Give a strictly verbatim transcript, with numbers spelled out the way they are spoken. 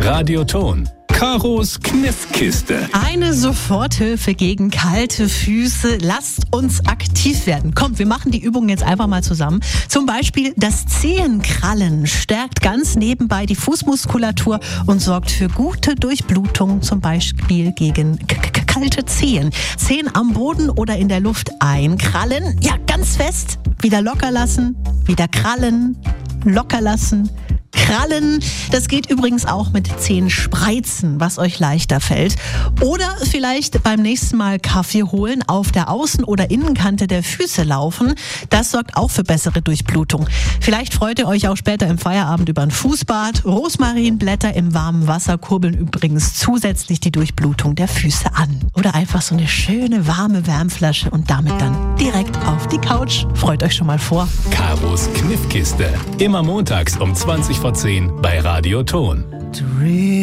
Radioton. Karos Kniffkiste. Eine Soforthilfe gegen kalte Füße. Lasst uns aktiv werden. Kommt, wir machen die Übungen jetzt einfach mal zusammen. Zum Beispiel das Zehenkrallen stärkt ganz nebenbei die Fußmuskulatur und sorgt für gute Durchblutung, zum Beispiel gegen k- k- kalte Zehen. Zehen am Boden oder in der Luft einkrallen. Ja, ganz fest. Wieder locker lassen. Wieder krallen. Locker lassen. Krallen. Das geht übrigens auch mit Zehenspreizen, was euch leichter fällt. Oder vielleicht beim nächsten Mal Kaffee holen, auf der Außen- oder Innenkante der Füße laufen. Das sorgt auch für bessere Durchblutung. Vielleicht freut ihr euch auch später im Feierabend über ein Fußbad. Rosmarinblätter im warmen Wasser kurbeln übrigens zusätzlich die Durchblutung der Füße an. Oder einfach so eine schöne warme Wärmflasche und damit dann direkt auf die Couch. Freut euch schon mal vor. Karos Kniffkiste. Immer montags um zwanzig vor zehn bei Radioton.